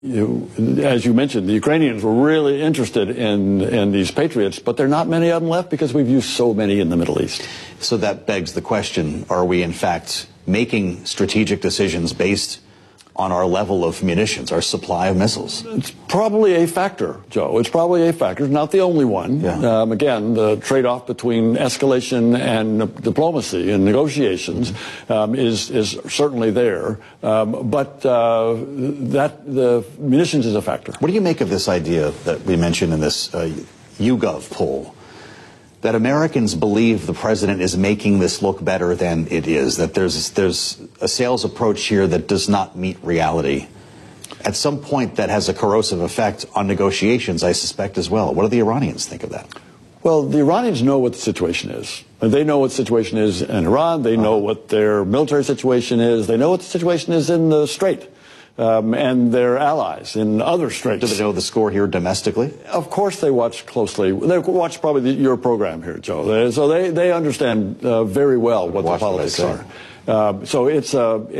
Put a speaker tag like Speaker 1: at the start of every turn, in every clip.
Speaker 1: As you mentioned, the Ukrainians were really interested in these Patriots, but there are not many of them left because we've used so many in the Middle East.
Speaker 2: So that begs the question, are we in fact making strategic decisions based on our level of munitions, our supply of missiles?
Speaker 1: It's probably a factor, Joe. It's probably a factor. It's not the only one.
Speaker 2: Yeah.
Speaker 1: Again, the trade-off between escalation and diplomacy and negotiations is certainly there. But the munitions is a factor.
Speaker 2: What do you make of this idea that we mentioned in this YouGov poll, that Americans believe the president is making this look better than it is, that there's a sales approach here that does not meet reality? At some point, that has a corrosive effect on negotiations, I suspect, as well. What do the Iranians think of that?
Speaker 1: Well, the Iranians know what the situation is. They know what the situation is in Iran. They know what their military situation is. They know what the situation is in the Strait. And their allies in other straits.
Speaker 2: Do they know the score here domestically?
Speaker 1: Of course they watch closely. They watch probably your program here, Joe. So they understand very well what the politics are. So it's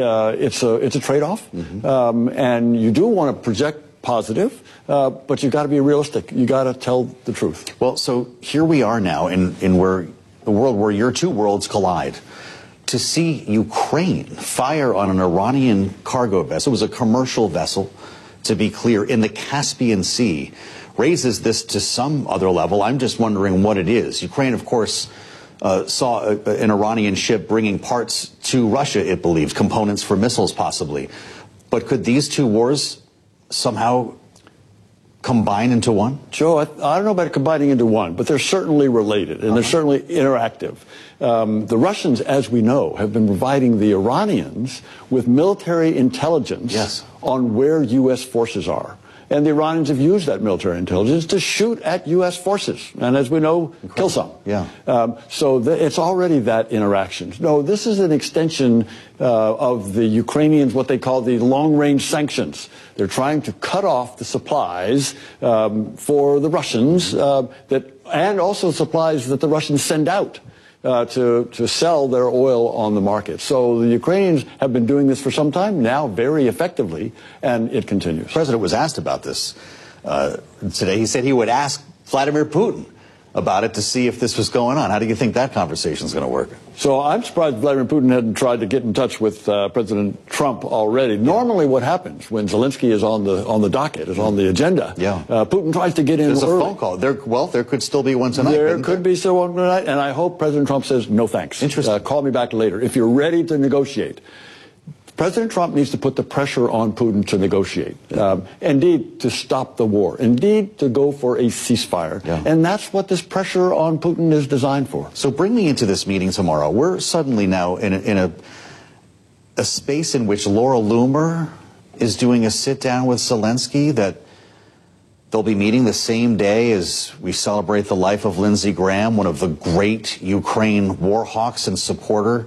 Speaker 1: a trade-off. And you do want to project positive, but you've got to be realistic. You've got to tell the truth.
Speaker 2: Well, so here we are now in where the world where your two worlds collide. To see Ukraine fire on an Iranian cargo vessel, it was a commercial vessel, to be clear, in the Caspian Sea, raises this to some other level. I'm just wondering what it is. Ukraine, of course, saw an Iranian ship bringing parts to Russia, it believes, components for missiles possibly. But could these two wars somehow combine into one?
Speaker 1: Joe, I don't know about combining into one, but they're certainly related, and they're certainly interactive. The Russians, as we know, have been providing the Iranians with military intelligence on where U.S. forces are. And the Iranians have used that military intelligence to shoot at U.S. forces. And as we know, kill some. So it's already that interaction. No, this is an extension of the Ukrainians, what they call the long-range sanctions. They're trying to cut off the supplies for the Russians and also supplies that the Russians send out. To sell their oil on the market. So the Ukrainians have been doing this for some time now, very effectively, and it continues.
Speaker 2: The president was asked about this today. He said he would ask Vladimir Putin about it to see if this was going on. How do you think that conversation is going to work?
Speaker 1: So I'm surprised Vladimir Putin hadn't tried to get in touch with President Trump already. Normally what happens when Zelensky is on the docket, is on the agenda, Putin tries to get in
Speaker 2: There's
Speaker 1: early.
Speaker 2: A phone call. There could still be one tonight.
Speaker 1: There could be still one tonight, and I hope President Trump says, no thanks.
Speaker 2: Interesting.
Speaker 1: Call me back later. If you're ready to negotiate. President Trump needs to put the pressure on Putin to negotiate, indeed to stop the war, indeed to go for a ceasefire. And that's what this pressure on Putin is designed for.
Speaker 2: So bring me into this meeting tomorrow. We're suddenly now in a space in which Laura Loomer is doing a sit-down with Zelensky, that they'll be meeting the same day as we celebrate the life of Lindsey Graham, one of the great Ukraine war hawks and supporter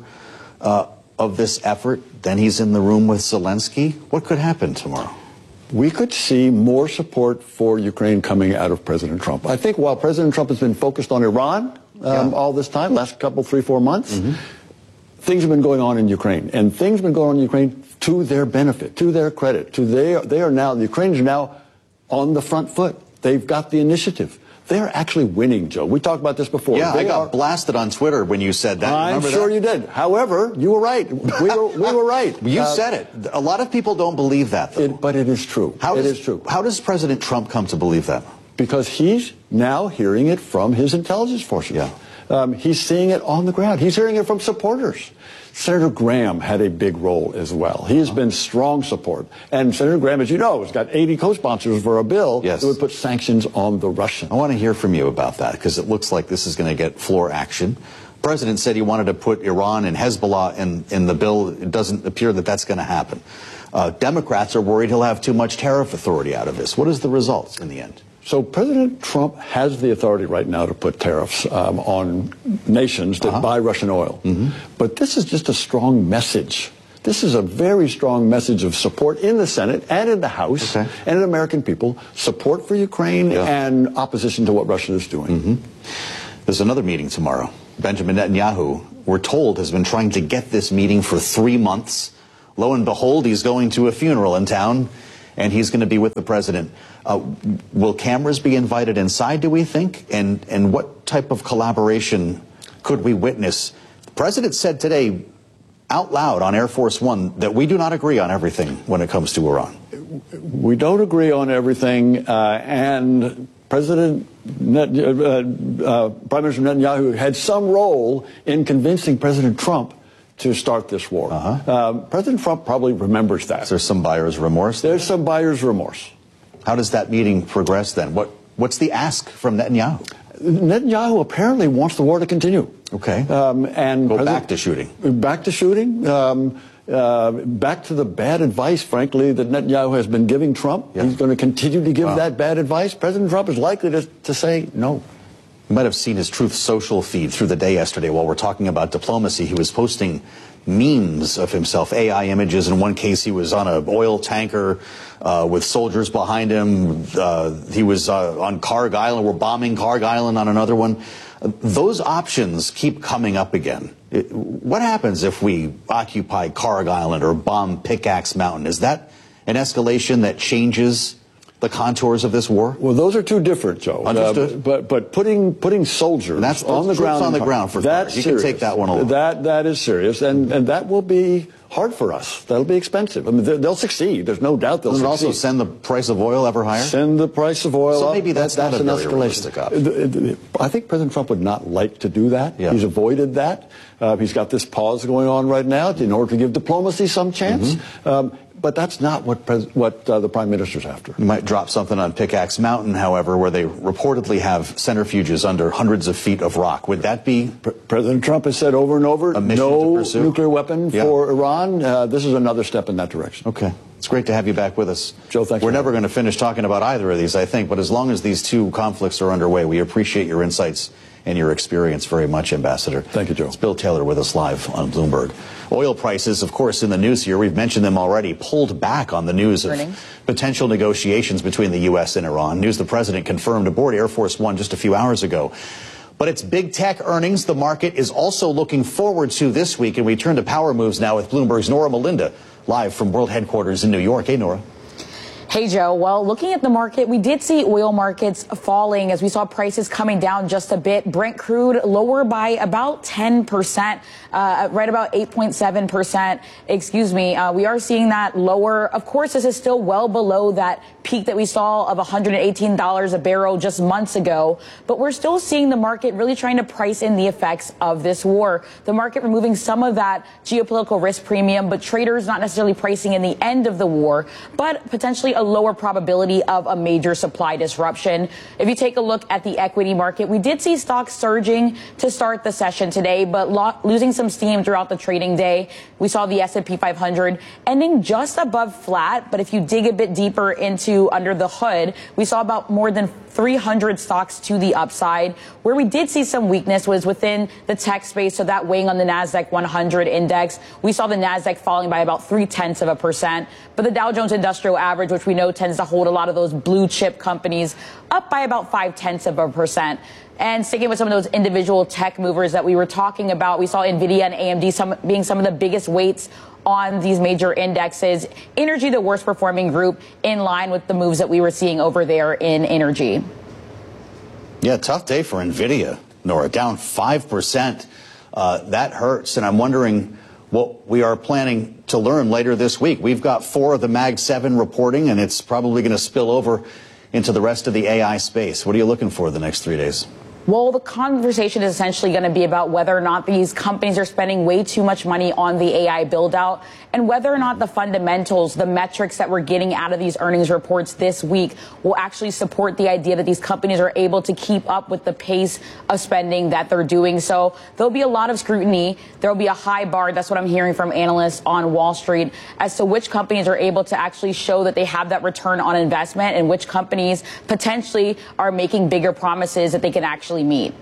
Speaker 2: of this effort. Then he's in the room with Zelensky. What could happen tomorrow?
Speaker 1: We could see more support for Ukraine coming out of President Trump. I think while President Trump has been focused on Iran all this time, last couple, 3-4 months, things have been going on in Ukraine. And things have been going on in Ukraine to their benefit, to their credit. The Ukrainians are now on the front foot. They've got the initiative. They're actually winning, Joe. We talked about this before.
Speaker 2: Yeah, I got blasted on Twitter when you said that.
Speaker 1: I'm sure you did. However, you were right. We were right.
Speaker 2: You said it. A lot of people don't believe that, though.
Speaker 1: But it is true. It is true.
Speaker 2: How does President Trump come to believe that?
Speaker 1: Because he's now hearing it from his intelligence forces. He's seeing it on the ground. He's hearing it from supporters. Senator Graham had a big role as well. He has been strong support. And Senator Graham, as you know, has got 80 co-sponsors for a bill that would put sanctions on the Russians.
Speaker 2: I want to hear from you about that, because it looks like this is going to get floor action. The president said he wanted to put Iran and Hezbollah in the bill. It doesn't appear that that's going to happen. Democrats are worried he'll have too much tariff authority out of this. What is the result in the end?
Speaker 1: So President Trump has the authority right now to put tariffs on nations that buy Russian oil. But this is just a strong message. This is a very strong message of support in the Senate and in the House and in American people, support for Ukraine and opposition to what Russia is doing.
Speaker 2: There's another meeting tomorrow. Benjamin Netanyahu, we're told, has been trying to get this meeting for 3 months. Lo and behold, he's going to a funeral in town and he's going to be with the president. Will cameras be invited inside, do we think? And what type of collaboration could we witness? The president said today out loud on Air Force One that we do not agree on everything when it comes to Iran.
Speaker 1: We don't agree on everything, and Prime Minister Netanyahu had some role in convincing President Trump to start this war. President Trump probably remembers that.
Speaker 2: Is there some buyer's remorse?
Speaker 1: There's some buyer's remorse.
Speaker 2: How does that meeting progress then? What's the ask from Netanyahu?
Speaker 1: Netanyahu apparently wants the war to continue.
Speaker 2: Okay.
Speaker 1: And
Speaker 2: go back to shooting.
Speaker 1: Back to shooting. Back to the bad advice, frankly, that Netanyahu has been giving Trump. Yeah. He's going to continue to give that bad advice. President Trump is likely to say no.
Speaker 2: You might have seen his Truth Social feed through the day yesterday while we're talking about diplomacy. He was posting memes of himself, AI images. In one case, he was on an oil tanker with soldiers behind him. He was on Karg Island. We're bombing Karg Island on another one. Those options keep coming up again. What happens if we occupy Karg Island or bomb Pickaxe Mountain? Is that an escalation that changes the contours of this war?
Speaker 1: Well, those are two different, Joe.
Speaker 2: Understood.
Speaker 1: But putting soldiers on the ground
Speaker 2: for that's serious. You can take that one along.
Speaker 1: That is serious, and that will be hard for us. That'll be expensive. I mean, they'll succeed. There's no doubt they'll succeed.
Speaker 2: Also send the price of oil ever higher?
Speaker 1: Send the price of oil up.
Speaker 2: So maybe that's not
Speaker 1: an
Speaker 2: a very realistic option.
Speaker 1: I think President Trump would not like to do that. Yeah. He's avoided that. He's got this pause going on right now in order to give diplomacy some chance. But that's not what the Prime Minister's after.
Speaker 2: You might drop something on Pickaxe Mountain, however, where they reportedly have centrifuges under hundreds of feet of rock. Would that be...
Speaker 1: President Trump has said over and over, no nuclear weapon for Iran. This is another step in that direction.
Speaker 2: Okay. It's great to have you back with us.
Speaker 1: Joe, thanks.
Speaker 2: We're never going to finish talking about either of these, I think, but as long as these two conflicts are underway, we appreciate your insights and your experience very much, Ambassador.
Speaker 1: Thank you, Joe.
Speaker 2: It's Bill Taylor with us live on Bloomberg. Oil prices, of course, in the news here, we've mentioned them already, pulled back on the news of potential negotiations between the U.S. and Iran. News the president confirmed aboard Air Force One just a few hours ago. But it's big tech earnings the market is also looking forward to this week. And we turn to power moves now with Bloomberg's Nora Melinda, live from world headquarters in New York. Hey, Nora.
Speaker 3: Hey, Joe. Well, looking at the market, we did see oil markets falling as we saw prices coming down just a bit. Brent crude lower by about 10%, right about 8.7%. Excuse me. We are seeing that lower. Of course, this is still well below that peak that we saw of $118 a barrel just months ago. But we're still seeing the market really trying to price in the effects of this war. The market removing some of that geopolitical risk premium, but traders not necessarily pricing in the end of the war, but potentially a lower probability of a major supply disruption. If you take a look at the equity market, we did see stocks surging to start the session today, but losing some steam throughout the trading day. We saw the S&P 500 ending just above flat, but if you dig a bit deeper into under the hood, we saw about more than 300 stocks to the upside. Where we did see some weakness was within the tech space, so that weighing on the NASDAQ 100 index. We saw the NASDAQ falling by about 0.3%, but the Dow Jones Industrial Average, which we know tends to hold a lot of those blue chip companies, up by about 0.5%. And sticking with some of those individual tech movers that we were talking about, we saw NVIDIA and AMD being some of the biggest weights on these major indexes. Energy, the worst performing group, in line with the moves that we were seeing over there in energy.
Speaker 2: Yeah, tough day for NVIDIA, Nora, down 5%. That hurts. And I'm wondering what we are planning to learn later this week. We've got 4 of the Mag 7 reporting, and it's probably going to spill over into the rest of the AI space. What are you looking for the next 3 days?
Speaker 3: Well, the conversation is essentially going to be about whether or not these companies are spending way too much money on the AI build out and whether or not the fundamentals, the metrics that we're getting out of these earnings reports this week will actually support the idea that these companies are able to keep up with the pace of spending that they're doing. So there'll be a lot of scrutiny. There'll be a high bar. That's what I'm hearing from analysts on Wall Street as to which companies are able to actually show that they have that return on investment and which companies potentially are making bigger promises that they can actually meet.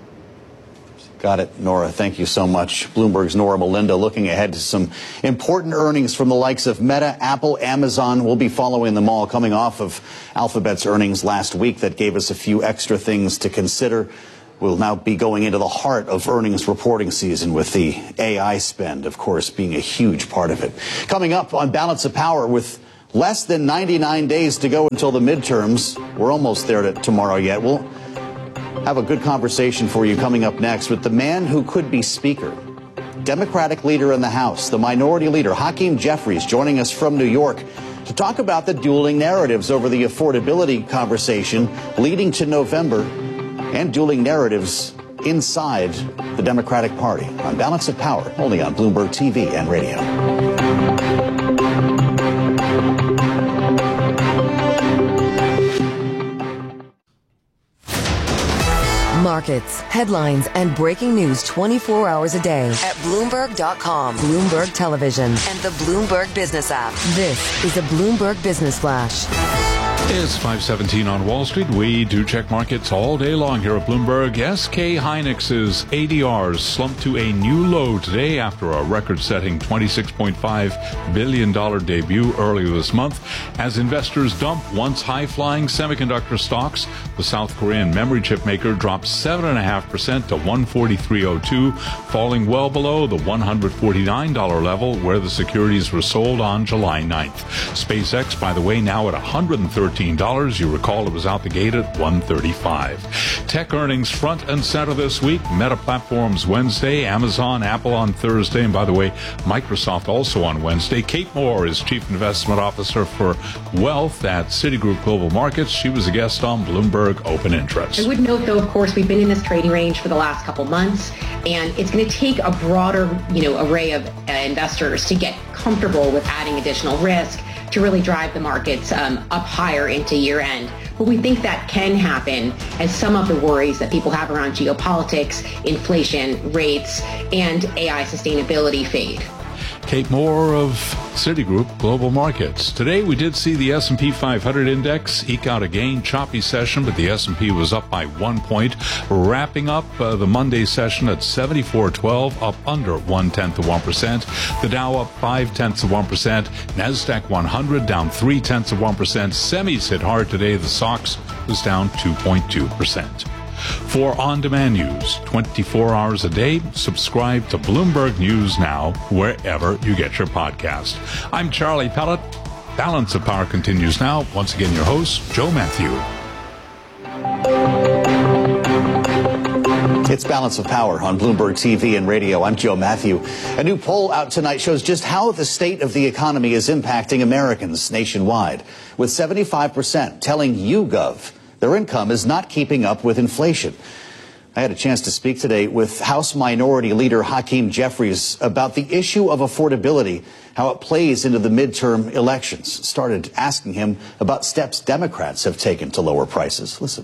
Speaker 2: Got it, Nora. Thank you so much. Bloomberg's Nora Melinda looking ahead to some important earnings from the likes of Meta, Apple, Amazon. We'll be following them all coming off of Alphabet's earnings last week that gave us a few extra things to consider. We'll now be going into the heart of earnings reporting season with the AI spend, of course, being a huge part of it. Coming up on Balance of Power with Less than 99 days to go until the midterms. We're almost there tomorrow yet. We'll have a good conversation for you coming up next with the man who could be Speaker. Democratic leader in the House, the Minority Leader, Hakeem Jeffries, joining us from New York to talk about the dueling narratives over the affordability conversation leading to November and dueling narratives inside the Democratic Party on Balance of Power, only on Bloomberg TV and radio.
Speaker 4: Markets, headlines, and breaking news 24 hours a day at Bloomberg.com, Bloomberg Television, and the Bloomberg Business app. This is a Bloomberg Business Flash.
Speaker 5: It's 5:17 on Wall Street. We do check markets all day long here at Bloomberg. SK Hynix's ADRs slumped to a new low today after a record-setting $26.5 billion debut earlier this month as investors dump once high-flying semiconductor stocks. The South Korean memory chip maker dropped 7.5% to $143.02, falling well below the $149 level where the securities were sold on July 9th. SpaceX, by the way, now at $113. You recall it was out the gate at $135. Tech earnings front and center this week. Meta Platforms Wednesday, Amazon, Apple on Thursday, and by the way, Microsoft also on Wednesday. Kate Moore is Chief Investment Officer for Wealth at Citigroup Global Markets. She was a guest on Bloomberg Open Interest.
Speaker 6: I would note, though, of course, we've been in this trading range for the last couple months, and it's going to take a broader, array of investors to get comfortable with adding additional risk to really drive the markets up higher into year end. But we think that can happen as some of the worries that people have around geopolitics, inflation, rates, and AI sustainability fade.
Speaker 5: Kate Moore of Citigroup Global Markets. Today we did see the S&P 500 index eke out a gain. Choppy session, but the S&P was up by 1 point, wrapping up the Monday session at 74.12, up under 0.1%. The Dow up 0.5%. NASDAQ 100 down 0.3%. Semis hit hard today. The SOX was down 2.2%. For on-demand news 24 hours a day, subscribe to Bloomberg News Now wherever you get your podcast. I'm Charlie Pellet. Balance of Power continues now. Once again, your host, Joe Matthew.
Speaker 2: It's Balance of Power on Bloomberg TV and radio. I'm Joe Matthew. A new poll out tonight shows just how the state of the economy is impacting Americans nationwide, with 75% telling YouGov their income is not keeping up with inflation. I had a chance to speak today with House Minority Leader Hakeem Jeffries about the issue of affordability, how it plays into the midterm elections. Started asking him about steps Democrats have taken to lower prices. Listen.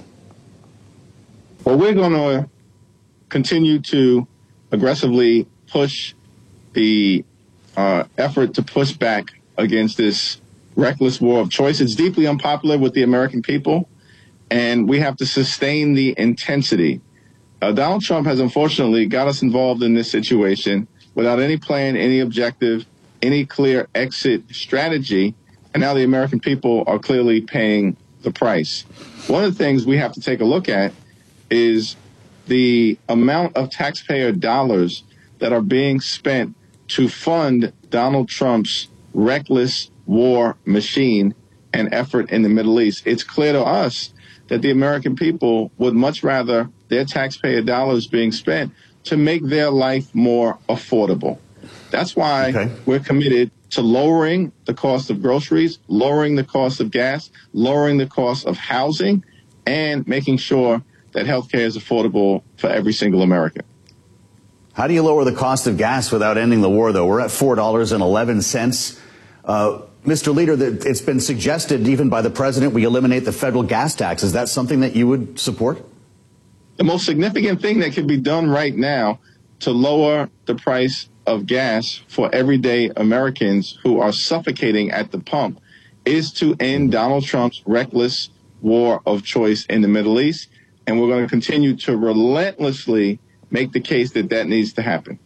Speaker 7: Well, we're going to continue to aggressively push the effort to push back against this reckless war of choice. It's deeply unpopular with the American people, and we have to sustain the intensity. Donald Trump has unfortunately got us involved in this situation without any plan, any objective, any clear exit strategy, and now the American people are clearly paying the price. One of the things we have to take a look at is the amount of taxpayer dollars that are being spent to fund Donald Trump's reckless war machine and effort in the Middle East. It's clear to us that the American people would much rather their taxpayer dollars being spent to make their life more affordable. That's why we're committed to lowering the cost of groceries, lowering the cost of gas, lowering the cost of housing, and making sure that healthcare is affordable for every single American.
Speaker 2: How do you lower the cost of gas without ending the war, though? We're at $4.11. Mr. Leader, it's been suggested even by the president we eliminate the federal gas tax. Is that something that you would support?
Speaker 7: The most significant thing that can be done right now to lower the price of gas for everyday Americans who are suffocating at the pump is to end Donald Trump's reckless war of choice in the Middle East. And we're going to continue to relentlessly make the case that that needs to happen.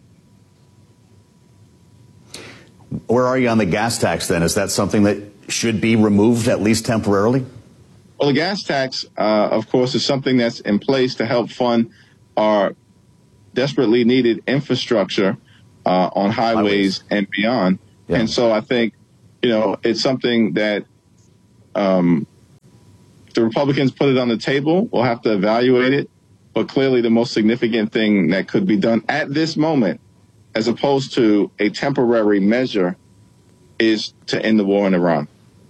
Speaker 2: Where are you on the gas tax, then? Is that something that should be removed, at least temporarily?
Speaker 7: Well, the gas tax, of course, is something that's in place to help fund our desperately needed infrastructure on highways and beyond. Yeah. And so I think it's something that the Republicans put it on the table. We'll have to evaluate it. But clearly the most significant thing that could be done at this moment, as opposed to a temporary measure, is to end the war in Iran.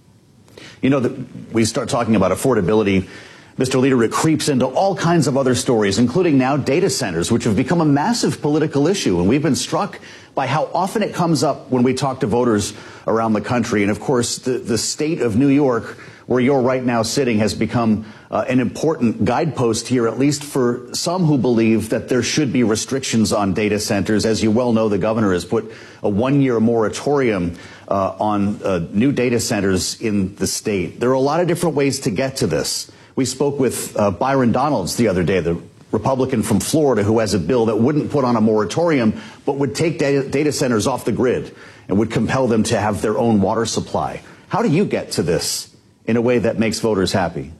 Speaker 2: We start talking about affordability, Mr. Leader, it creeps into all kinds of other stories, including now data centers, which have become a massive political issue. And we've been struck by how often it comes up when we talk to voters around the country. And of course, the state of New York, where you're right now sitting, has become an important guidepost here, at least for some who believe that there should be restrictions on data centers. As you well know, the governor has put a one-year moratorium on new data centers in the state. There are a lot of different ways to get to this. We spoke with Byron Donalds the other day, the Republican from Florida, who has a bill that wouldn't put on a moratorium, but would take data centers off the grid and would compel them to have their own water supply. How do you get to this in a way that makes voters happy?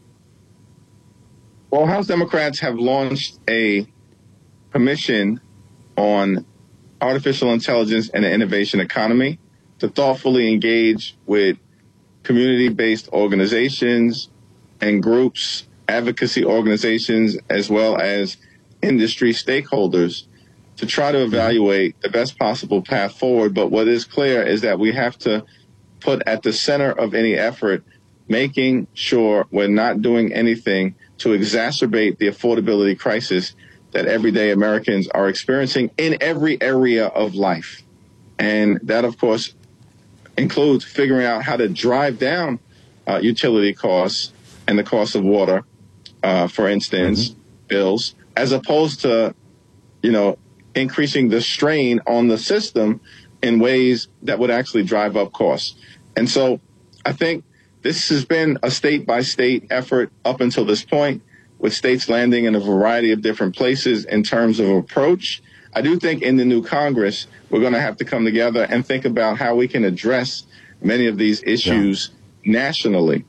Speaker 7: Well, House Democrats have launched a commission on artificial intelligence and the innovation economy to thoughtfully engage with community-based organizations and groups, advocacy organizations, as well as industry stakeholders to try to evaluate the best possible path forward. But what is clear is that we have to put at the center of any effort making sure we're not doing anything to exacerbate the affordability crisis that everyday Americans are experiencing in every area of life. And that, of course, includes figuring out how to drive down utility costs and the cost of water, for instance, bills, as opposed to, increasing the strain on the system in ways that would actually drive up costs. And so I think this has been a state-by-state effort up until this point, with states landing in a variety of different places in terms of approach. I do think in the new Congress, we're going to have to come together and think about how we can address many of these issues nationally.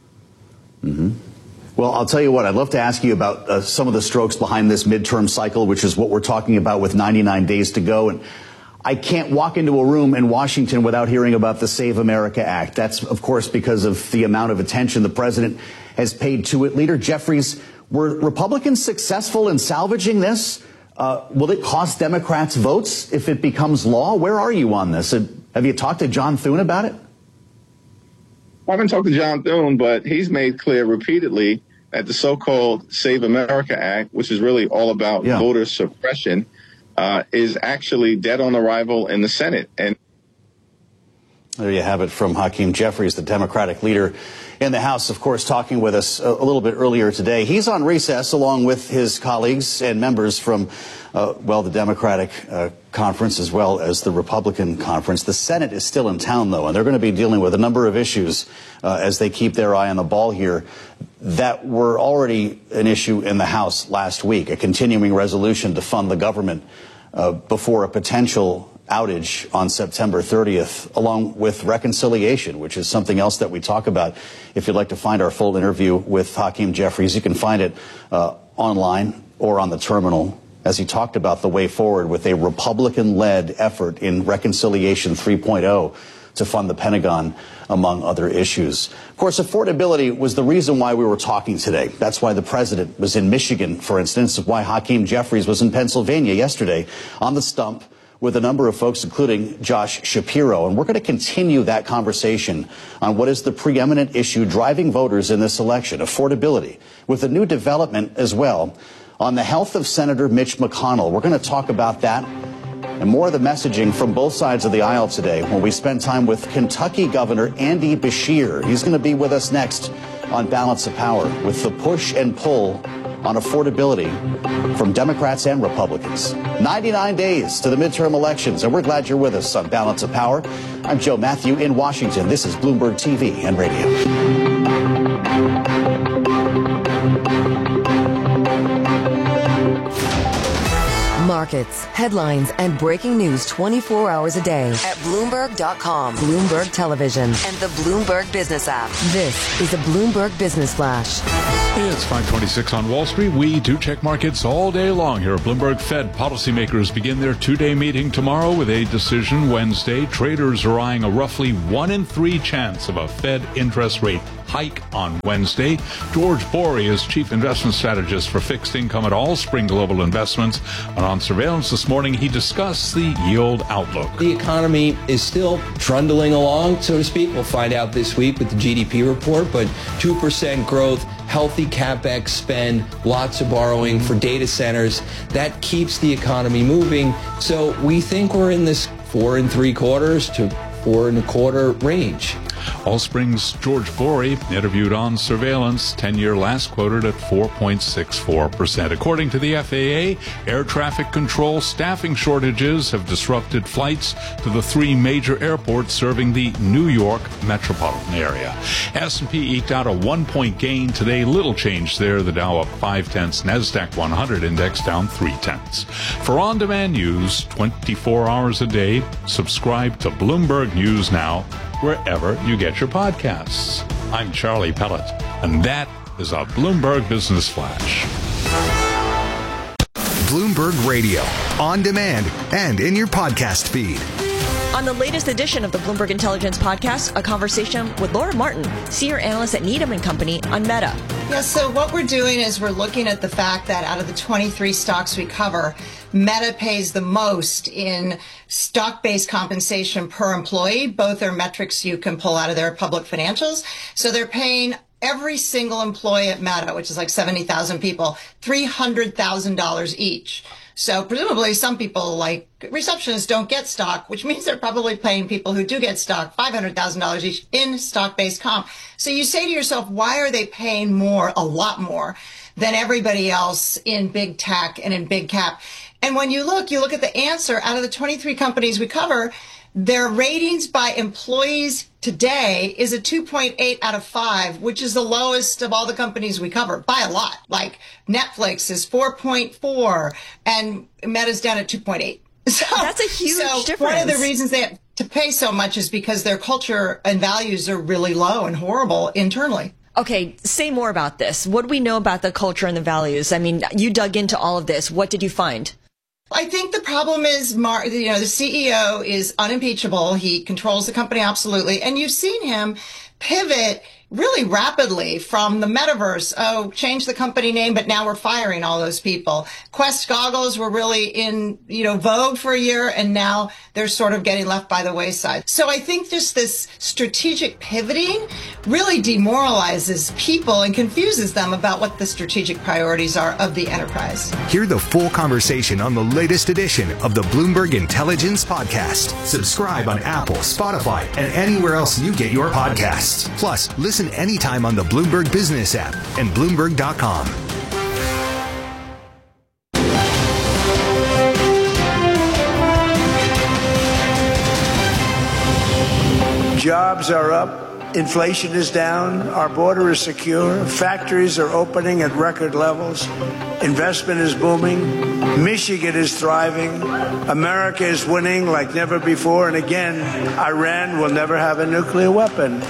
Speaker 2: Well, I'll tell you what, I'd love to ask you about some of the strokes behind this midterm cycle, which is what we're talking about with 99 days to go. And I can't walk into a room in Washington without hearing about the Save America Act. That's, of course, because of the amount of attention the president has paid to it. Leader Jeffries, were Republicans successful in salvaging this? Will it cost Democrats votes if it becomes law? Where are you on this? Have you talked to John Thune about it?
Speaker 7: I haven't talked to John Thune, but he's made clear repeatedly that the so-called Save America Act, which is really all about voter suppression, is actually dead on arrival in the Senate. And
Speaker 2: there you have it from Hakeem Jeffries, the Democratic leader in the House, of course, talking with us a little bit earlier today. He's on recess along with his colleagues and members from, the Democratic conference as well as the Republican conference. The Senate is still in town, though, and they're going to be dealing with a number of issues as they keep their eye on the ball here that were already an issue in the House last week, a continuing resolution to fund the government before a potential outage on September 30th, along with reconciliation, which is something else that we talk about. If you'd like to find our full interview with Hakeem Jeffries, you can find it online or on the terminal, as he talked about the way forward with a Republican-led effort in Reconciliation 3.0 to fund the Pentagon, among other issues. Of course, affordability was the reason why we were talking today. That's why the president was in Michigan, for instance, why Hakeem Jeffries was in Pennsylvania yesterday on the stump with a number of folks, including Josh Shapiro. And we're going to continue that conversation on what is the preeminent issue driving voters in this election, affordability, with a new development as well on the health of Senator Mitch McConnell. We're going to talk about that and more of the messaging from both sides of the aisle today when we spend time with Kentucky Governor Andy Beshear. He's going to be with us next on Balance of Power with the push and pull on affordability from Democrats and Republicans. 99 days to the midterm elections, and we're glad you're with us on Balance of Power. I'm Joe Matthew in Washington. This is Bloomberg TV and Radio.
Speaker 4: Markets, headlines, and breaking news 24 hours a day at Bloomberg.com, Bloomberg Television, and the Bloomberg Business app. This is a Bloomberg Business Flash.
Speaker 5: It's 5:26 on Wall Street. We do check markets all day long here at Bloomberg. Fed policymakers begin their two-day meeting tomorrow with a decision Wednesday. Traders are eyeing a roughly 1 in 3 chance of a Fed interest rate hike on Wednesday. George Bory is chief investment strategist for fixed income at Allspring Global Investments. And on Surveillance this morning, he discussed the yield outlook.
Speaker 8: The economy is still trundling along, so to speak. We'll find out this week with the GDP report, but 2% growth, healthy CapEx spend, lots of borrowing for data centers. That keeps the economy moving. So we think we're in this 4 3/4 to 4 1/4 range.
Speaker 5: Allspring's George Bory, interviewed on Surveillance, 10-year last quoted at 4.64%. According to the FAA, air traffic control staffing shortages have disrupted flights to the 3 major airports serving the New York metropolitan area. S&P eked out a 1-point gain today. Little change there. The Dow up 0.5. NASDAQ 100 index down 0.3. For on-demand news 24 hours a day, subscribe to Bloomberg News Now, wherever you get your podcasts. I'm Charlie Pellet, and that is a Bloomberg Business Flash.
Speaker 9: Bloomberg Radio, on demand and in your podcast feed.
Speaker 10: On the latest edition of the Bloomberg Intelligence Podcast, a conversation with Laura Martin, senior analyst at Needham & Company on Meta.
Speaker 11: Yeah, so what we're doing is we're looking at the fact that out of the 23 stocks we cover, Meta pays the most in stock-based compensation per employee. Both are metrics you can pull out of their public financials. So they're paying every single employee at Meta, which is like 70,000 people, $300,000 each. So presumably some people, like receptionists, don't get stock, which means they're probably paying people who do get stock $500,000 each in stock-based comp. So you say to yourself, why are they paying more, a lot more, than everybody else in big tech and in big cap? And when you look at the answer. Out of the 23 companies we cover, their ratings by employees today is a 2.8 out of 5, which is the lowest of all the companies we cover by a lot. Like Netflix is 4.4 and Meta's down at 2.8. So
Speaker 10: that's a huge difference.
Speaker 11: One of the reasons they have to pay so much is because their culture and values are really low and horrible internally.
Speaker 10: Okay, say more about this. What do we know about the culture and the values? I mean, you dug into all of this. What did you find?
Speaker 11: I think the problem is, the CEO is unimpeachable. He controls the company absolutely. And you've seen him pivot really rapidly from the metaverse. Oh, change the company name, but now we're firing all those people. Quest goggles were really in, vogue for a year, and now they're sort of getting left by the wayside. So I think just this strategic pivoting really demoralizes people and confuses them about what the strategic priorities are of the enterprise.
Speaker 9: Hear the full conversation on the latest edition of the Bloomberg Intelligence Podcast. Subscribe on Apple, Spotify, and anywhere else you get your podcasts. Plus, listen anytime on the Bloomberg Business app and Bloomberg.com.
Speaker 12: Jobs are up. Inflation is down. Our border is secure. Factories are opening at record levels. Investment is booming. Michigan is thriving. America is winning like never before. And again, Iran will never have a nuclear weapon.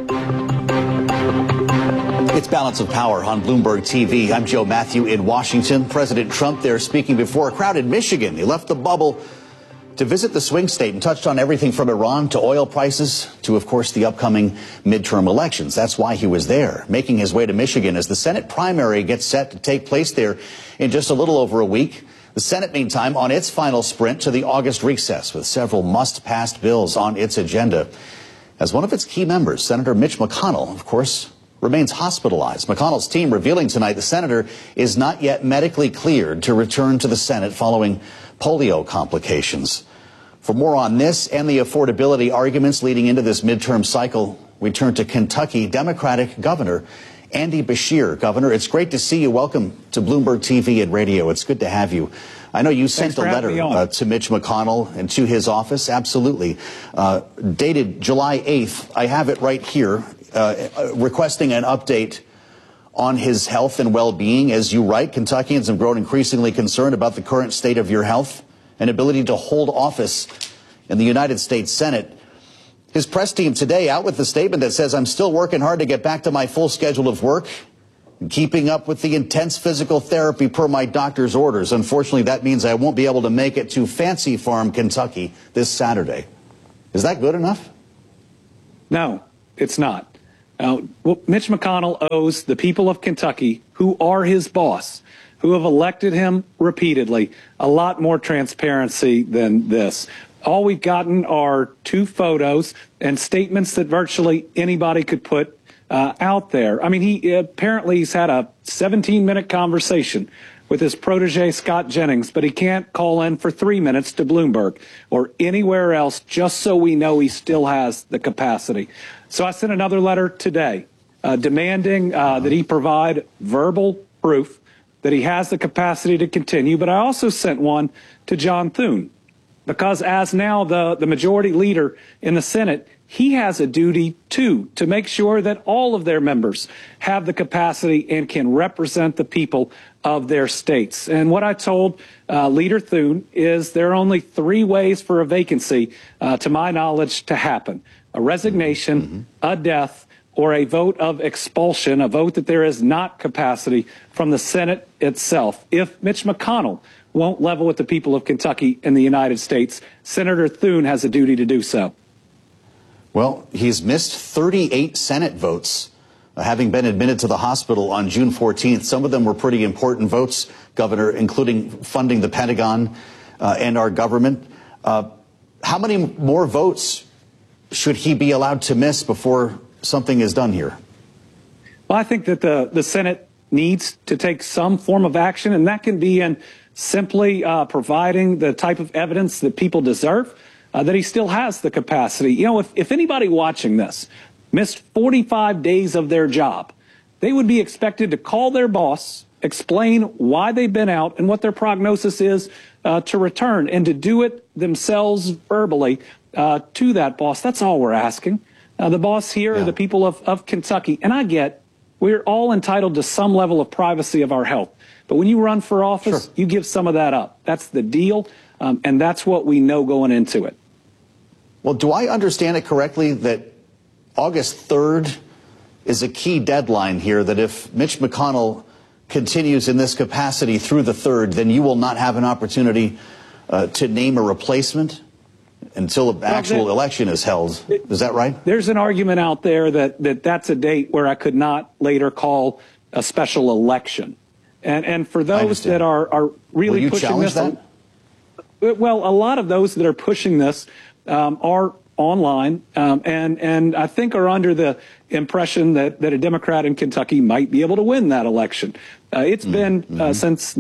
Speaker 2: It's Balance of Power on Bloomberg TV. I'm Joe Matthew in Washington. President Trump there speaking before a crowd in Michigan. He left the bubble to visit the swing state and touched on everything from Iran to oil prices to, of course, the upcoming midterm elections. That's why he was there, making his way to Michigan as the Senate primary gets set to take place there in just a little over a week. The Senate, meantime, on its final sprint to the August recess with several must-pass bills on its agenda. As one of its key members, Senator Mitch McConnell, of course, remains hospitalized. McConnell's team revealing tonight the senator is not yet medically cleared to return to the Senate following polio complications. For more on this and the affordability arguments leading into this midterm cycle, we turn to Kentucky Democratic Governor Andy Beshear. Governor, it's great to see you. Welcome to Bloomberg TV and radio. It's good to have you. I know you sent a letter to Mitch McConnell and to his office. Absolutely. Dated July 8th. I have it right here, requesting an update on his health and well-being. As you write, Kentuckians have grown increasingly concerned about the current state of your health and ability to hold office in the United States Senate. His press team today out with a statement that says, I'm still working hard to get back to my full schedule of work keeping up with the intense physical therapy per my doctor's orders. Unfortunately, that means I won't be able to make it to Fancy Farm, Kentucky this Saturday. Is that good enough?
Speaker 13: No, it's not. Mitch McConnell owes the people of Kentucky, who are his boss, who have elected him repeatedly, a lot more transparency than this. All we've gotten are 2 photos and statements that virtually anybody could put out there. I mean, he's had a 17-minute conversation with his protege, Scott Jennings, but he can't call in for 3 minutes to Bloomberg or anywhere else just so we know he still has the capacity. So I sent another letter today demanding that he provide verbal proof that he has the capacity to continue, but I also sent one to John Thune, because as now the majority leader in the Senate, he has a duty, too, to make sure that all of their members have the capacity and can represent the people of their states. And what I told Leader Thune is there are only 3 ways for a vacancy, to my knowledge, to happen: a resignation, a death, or a vote of expulsion, a vote that there is not capacity from the Senate itself. If Mitch McConnell won't level with the people of Kentucky and the United States, Senator Thune has a duty to do so.
Speaker 2: Well, he's missed 38 Senate votes, having been admitted to the hospital on June 14th. Some of them were pretty important votes, Governor, including funding the Pentagon and our government. How many more votes should he be allowed to miss before something is done here?
Speaker 13: Well, I think that the Senate needs to take some form of action, and that can be in simply providing the type of evidence that people deserve, that he still has the capacity. You know, if anybody watching this missed 45 days of their job, they would be expected to call their boss, explain why they've been out and what their prognosis is to return, and to do it themselves verbally to that boss. That's all we're asking. The boss here are the people of Kentucky. And I get we're all entitled to some level of privacy of our health. But when you run for office, you give some of that up. That's the deal. And that's what we know going into it.
Speaker 2: Well, do I understand it correctly that August 3rd is a key deadline here, that if Mitch McConnell continues in this capacity through the 3rd, then you will not have an opportunity to name a replacement until the actual election is held? Is that right?
Speaker 13: There's an argument out there that that's a date where I could not later call a special election. And for those that are really
Speaker 2: Will you
Speaker 13: pushing
Speaker 2: challenge
Speaker 13: this,
Speaker 2: that?
Speaker 13: well, a lot of those that are pushing this are online and I think are under the impression that a Democrat in Kentucky might be able to win that election. It's been since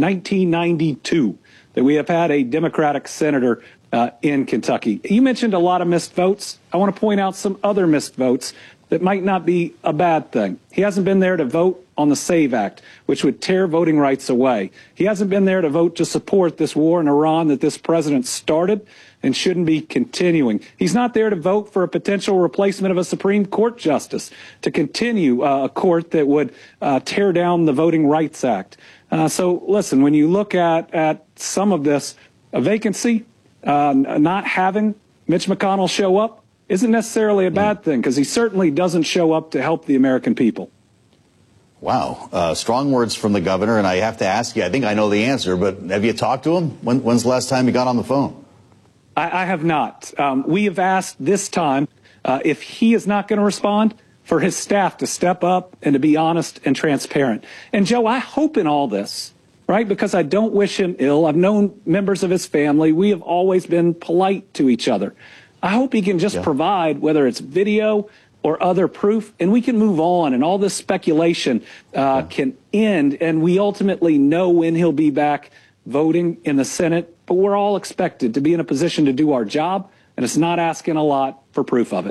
Speaker 13: 1992 that we have had a Democratic senator in Kentucky. You mentioned a lot of missed votes. I want to point out some other missed votes that might not be a bad thing. He hasn't been there to vote on the SAVE Act, which would tear voting rights away. He hasn't been there to vote to support this war in Iran that this president started and shouldn't be continuing. He's not there to vote for a potential replacement of a Supreme Court justice to continue a court that would tear down the Voting Rights Act. So listen, when you look at some of this, a vacancy, not having Mitch McConnell show up isn't necessarily a bad thing, because he certainly doesn't show up to help the American people.
Speaker 2: Wow. Strong words from the governor, and I have to ask you, I think I know the answer, but have you talked to him? When's the last time you got on the phone?
Speaker 13: I have not. We have asked this time, if he is not going to respond, for his staff to step up and to be honest and transparent. And Joe, I hope in all this, right, because I don't wish him ill. I've known members of his family. We have always been polite to each other. I hope he can just provide, whether it's video or other proof, and we can move on, and all this speculation can end, and we ultimately know when he'll be back voting in the Senate. But we're all expected to be in a position to do our job, and it's not asking a lot for proof of it.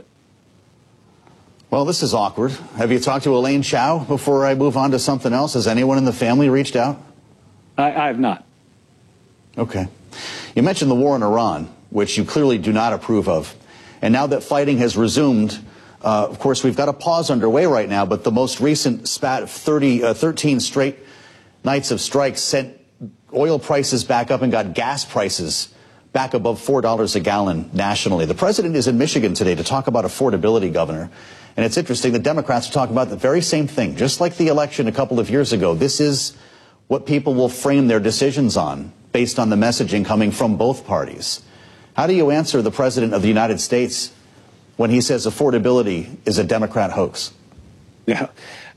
Speaker 2: Well, this is awkward. Have you talked to Elaine Chao before I move on to something else? Has anyone in the family reached out?
Speaker 13: I have not.
Speaker 2: Okay. You mentioned the war in Iran, which you clearly do not approve of. And now that fighting has resumed, of course, we've got a pause underway right now, but the most recent spat of 13 straight nights of strikes sent oil prices back up and got gas prices back above $4 a gallon nationally. The president is in Michigan today to talk about affordability, Governor. And it's interesting, the Democrats are talking about the very same thing, just like the election a couple of years ago. This is what people will frame their decisions on, based on the messaging coming from both parties. How do you answer the President of the United States when he says affordability is a Democrat hoax?
Speaker 13: Yeah.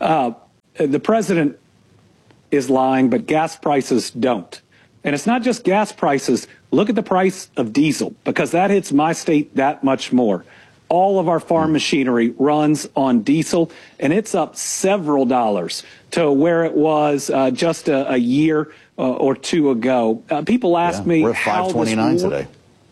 Speaker 13: The president is lying, but gas prices don't. And it's not just gas prices. Look at the price of diesel, because that hits my state that much more. All of our farm machinery runs on diesel, and it's up several dollars to where it was just a year or two ago. People ask me
Speaker 2: we're at $5.29 today.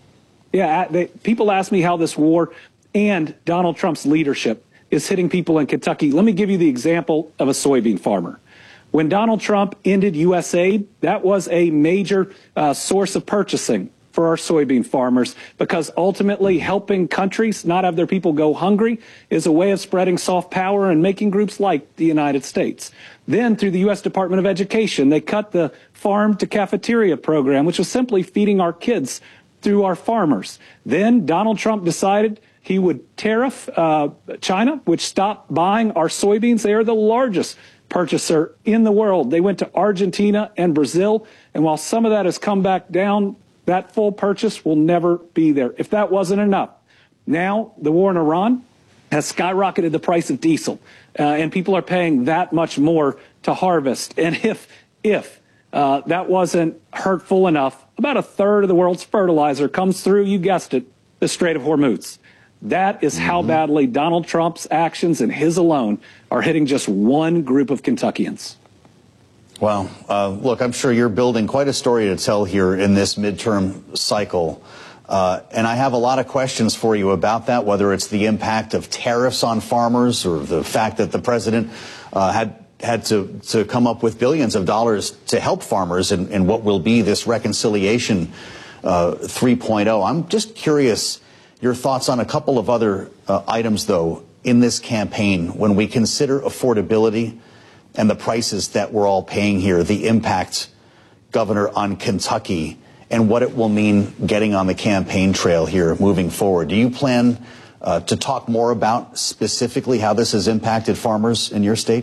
Speaker 13: Yeah, people ask me how this war and Donald Trump's leadership is hitting people in Kentucky. Let me give you the example of a soybean farmer. When Donald Trump ended USAID, that was a major source of purchasing for our soybean farmers, because ultimately helping countries not have their people go hungry is a way of spreading soft power and making groups like the United States. Then through the U.S. Department of Education, they cut the farm to cafeteria program, which was simply feeding our kids through our farmers. Then Donald Trump decided he would tariff China, which stopped buying our soybeans. They are the largest purchaser in the world. They went to Argentina and Brazil, and while some of that has come back down, that full purchase will never be there. If that wasn't enough, now the war in Iran has skyrocketed the price of diesel, and people are paying that much more to harvest. And if that wasn't hurtful enough, about a third of the world's fertilizer comes through, you guessed it, the Strait of Hormuz. That is how badly Donald Trump's actions and his alone are hitting just one group of Kentuckians.
Speaker 2: Well, look, I'm sure you're building quite a story to tell here in this midterm cycle. And I have a lot of questions for you about that, whether it's the impact of tariffs on farmers or the fact that the president had to come up with billions of dollars to help farmers in what will be this reconciliation 3.0. I'm just curious your thoughts on a couple of other items, though, in this campaign when we consider affordability and the prices that we're all paying here, the impact, Governor, on Kentucky and what it will mean getting on the campaign trail here moving forward. Do you plan to talk more about specifically how this has impacted farmers in your state?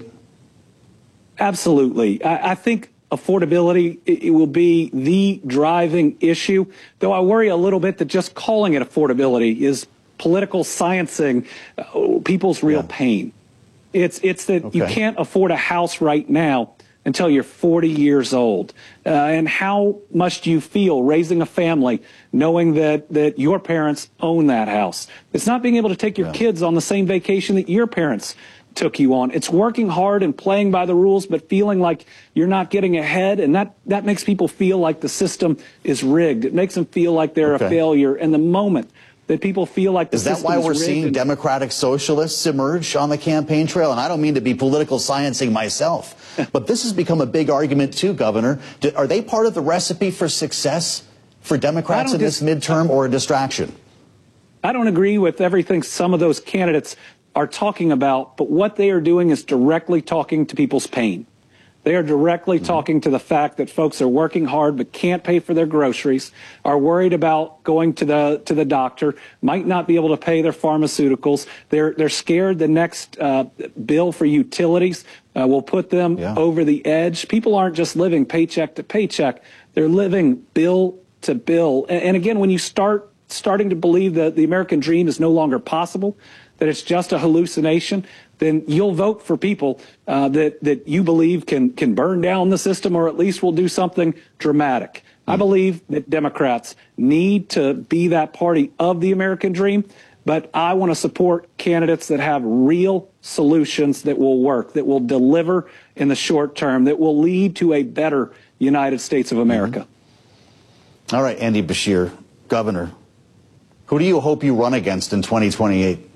Speaker 13: Absolutely. I think affordability, it will be the driving issue, though I worry a little bit that just calling it affordability is political sciencing people's real pain. It's that you can't afford a house right now until you're 40 years old. And how much do you feel raising a family knowing that your parents own that house? It's not being able to take your kids on the same vacation that your parents took you on. It's working hard and playing by the rules, but feeling like you're not getting ahead. And that makes people feel like the system is rigged. It makes them feel like they're a failure. And the moment that people feel like the system is rigged.
Speaker 2: Is that why we're seeing democratic socialists emerge on the campaign trail? And I don't mean to be political sciencing myself, but this has become a big argument too, Governor. Are they part of the recipe for success for Democrats in this midterm, or a distraction?
Speaker 13: I don't agree with everything some of those candidates are talking about, but what they are doing is directly talking to people's pain. They are directly talking to the fact that folks are working hard but can't pay for their groceries, are worried about going to the doctor, might not be able to pay their pharmaceuticals. They're scared the next bill for utilities will put them over the edge. People aren't just living paycheck to paycheck. They're living bill to bill. And again, when you starting to believe that the American dream is no longer possible, that it's just a hallucination, then you'll vote for people that you believe can burn down the system, or at least will do something dramatic. I believe that Democrats need to be that party of the American dream, but I want to support candidates that have real solutions that will work, that will deliver in the short term, that will lead to a better United States of America.
Speaker 2: All right, Andy Beshear, Governor, who do you hope you run against in 2028?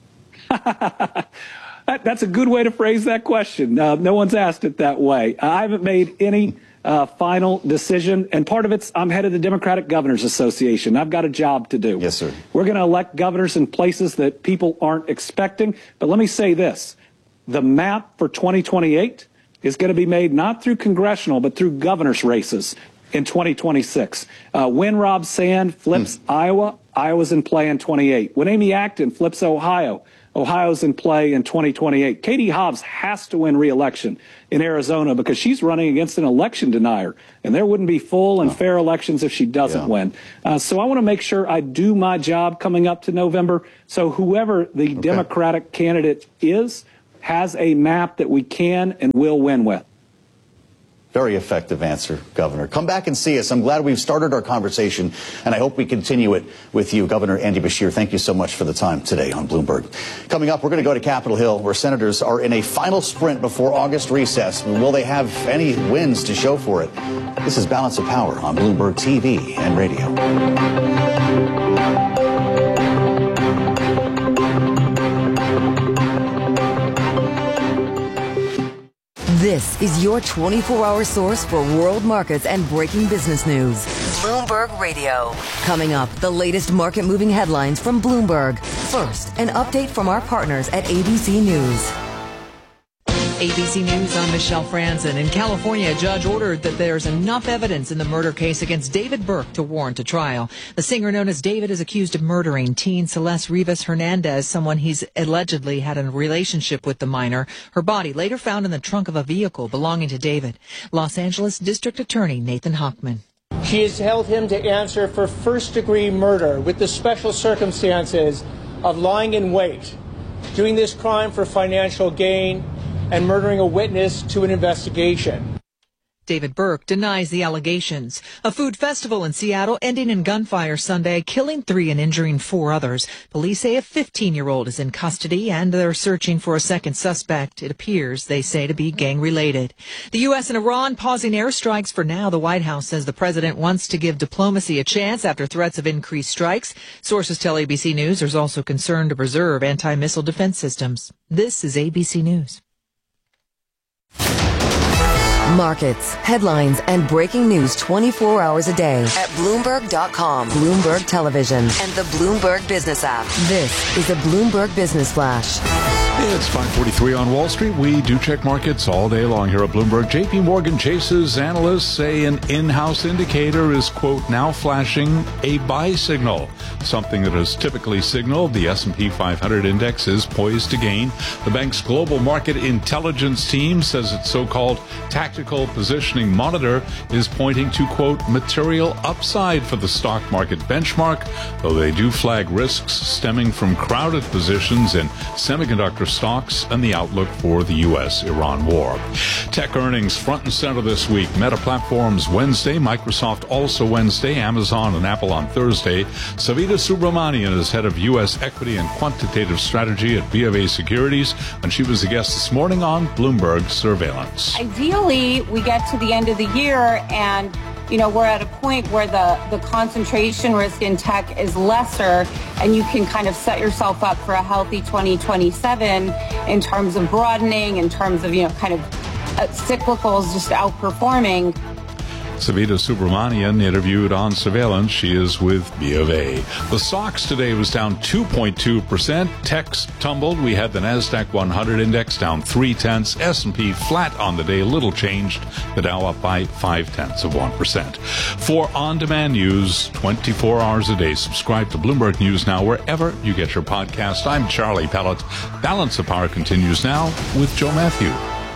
Speaker 13: That's a good way to phrase that question. No one's asked it that way. I haven't made any final decision, and part of it's I'm head of the Democratic Governors Association. I've got a job to do.
Speaker 2: Yes, sir.
Speaker 13: We're going to elect governors in places that people aren't expecting. But let me say this. The map for 2028 is going to be made not through congressional, but through governor's races in 2026. When Rob Sand flips Iowa, Iowa's in play in 28. When Amy Acton flips Ohio, Ohio's in play in 2028. Katie Hobbs has to win re-election in Arizona because she's running against an election denier, and there wouldn't be full and fair elections if she doesn't win. So I want to make sure I do my job coming up to November. So whoever the Democratic candidate is has a map that we can and will win with.
Speaker 2: Very effective answer, Governor. Come back and see us. I'm glad we've started our conversation, and I hope we continue it with you, Governor Andy Beshear. Thank you so much for the time today on Bloomberg. Coming up, we're going to go to Capitol Hill, where senators are in a final sprint before August recess. Will they have any wins to show for it? This is Balance of Power on Bloomberg TV and radio.
Speaker 4: This is your 24-hour source for world markets and breaking business news. Bloomberg Radio. Coming up, the latest market-moving headlines from Bloomberg. First, an update from our partners at ABC News.
Speaker 14: ABC News, I'm Michelle Franzen. In California, a judge ordered that there's enough evidence in the murder case against David Burke to warrant a trial. The singer known as David is accused of murdering teen Celeste Rivas Hernandez, someone he's allegedly had a relationship with the minor. Her body later found in the trunk of a vehicle belonging to David. Los Angeles District Attorney Nathan Hochman.
Speaker 15: She has held him to answer for first-degree murder with the special circumstances of lying in wait, doing this crime for financial gain, and murdering a witness to an investigation.
Speaker 14: David Burke denies the allegations. A food festival in Seattle ending in gunfire Sunday, killing 3 and injuring 4 others. Police say a 15-year-old is in custody and they're searching for a second suspect. It appears, they say, to be gang-related. The U.S. and Iran pausing airstrikes for now. The White House says the president wants to give diplomacy a chance after threats of increased strikes. Sources tell ABC News there's also concern to preserve anti-missile defense systems. This is ABC News.
Speaker 4: Markets, headlines, and breaking news 24 hours a day at Bloomberg.com, Bloomberg Television, and the Bloomberg Business app. This is a Bloomberg Business Flash.
Speaker 5: It's 5:43 on Wall Street. We do check markets all day long here at Bloomberg. JP Morgan Chase's analysts say an in-house indicator is, quote, now flashing a buy signal, something that has typically signaled the S&P 500 index is poised to gain. The bank's global market intelligence team says its so-called tactical positioning monitor is pointing to, quote, material upside for the stock market benchmark, though they do flag risks stemming from crowded positions in semiconductor stocks and the outlook for the U.S.-Iran war. Tech earnings front and center this week. Meta Platforms Wednesday, Microsoft also Wednesday, Amazon and Apple on Thursday. Savita Subramanian is head of U.S. equity and quantitative strategy at BofA Securities, and she was a guest this morning on Bloomberg Surveillance.
Speaker 16: Ideally, we get to the end of the year and we're at a point where the concentration risk in tech is lesser, and you can kind of set yourself up for a healthy 2027 in terms of broadening, in terms of, kind of cyclicals just outperforming.
Speaker 5: Savita Subramanian interviewed on Surveillance. She is with BofA. The SOX today was down 2.2%. Techs tumbled. We had the NASDAQ 100 index down 0.3. S&P flat on the day, little changed. The Dow up by 0.5%. For on-demand news, 24 hours a day, subscribe to Bloomberg News Now wherever you get your podcast. I'm Charlie Pellet. Balance of Power continues now with Joe Matthew.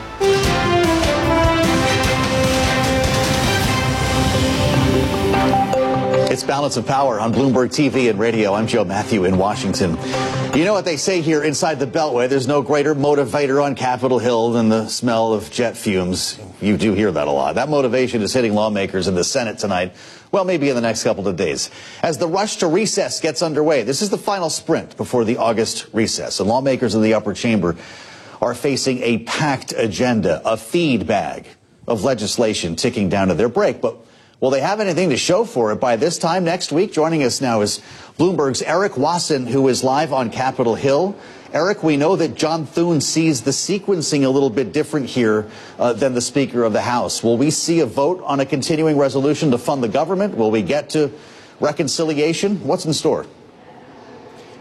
Speaker 2: It's Balance of Power on Bloomberg TV and radio. I'm Joe Matthew in Washington. You know what they say here inside the Beltway, there's no greater motivator on Capitol Hill than the smell of jet fumes. You do hear that a lot. That motivation is hitting lawmakers in the Senate tonight, well, maybe in the next couple of days. As the rush to recess gets underway, this is the final sprint before the August recess. And lawmakers in the upper chamber are facing a packed agenda, a feed bag of legislation ticking down to their break. But will they have anything to show for it by this time next week? Joining us now is Bloomberg's Eric Wasson, who is live on Capitol Hill. Eric, we know that John Thune sees the sequencing a little bit different here than the Speaker of the House. Will we see a vote on a continuing resolution to fund the government? Will we get to reconciliation? What's in store?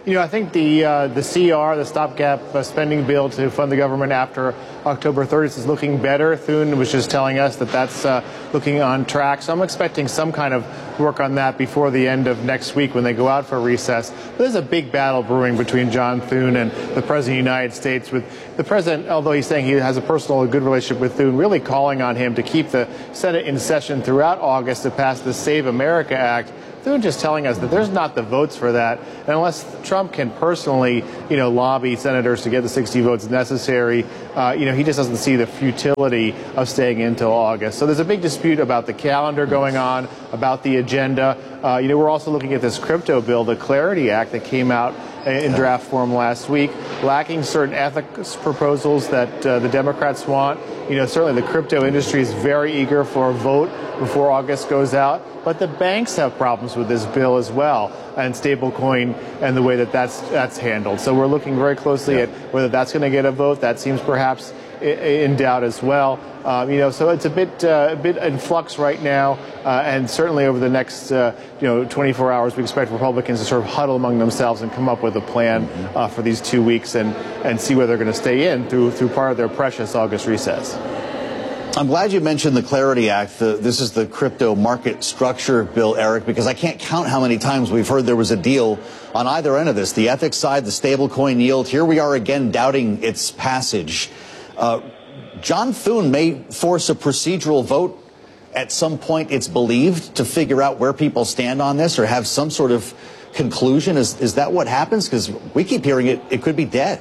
Speaker 15: I think the CR, the stopgap spending bill to fund the government after October 30th is looking better. Thune was just telling us that that's looking on track. So I'm expecting some kind of work on that before the end of next week when they go out for recess. But there's a big battle brewing between John Thune and the President of the United States, with the President, although he's saying he has a personal good relationship with Thune, really calling on him to keep the Senate in session throughout August to pass the Save America Act. Thune just telling us that there's not the votes for that. And unless Trump can personally, lobby senators to get the 60 votes necessary, he just doesn't see the futility of staying until August. So there's a big dispute about the calendar going on, about the agenda. We're also looking at this crypto bill, the Clarity Act, that came out in draft form last week, lacking certain ethics proposals that the Democrats want. Certainly the crypto industry is very eager for a vote before August goes out, but the banks have problems with this bill as well, and stablecoin and the way that that's handled. So we're looking very closely at whether that's going to get a vote. That seems perhaps in doubt as well. So it's a bit in flux right now, and certainly over the next 24 hours, we expect Republicans to sort of huddle among themselves and come up with a plan for these 2 weeks and see where they're going to stay in through part of their precious August recess.
Speaker 2: I'm glad you mentioned the Clarity Act. This is the crypto market structure bill, Eric, because I can't count how many times we've heard there was a deal on either end of this, the ethics side, the stablecoin yield. Here we are again doubting its passage. John Thune may force a procedural vote at some point, it's believed, to figure out where people stand on this or have some sort of conclusion. Is that what happens? Because we keep hearing it could be dead.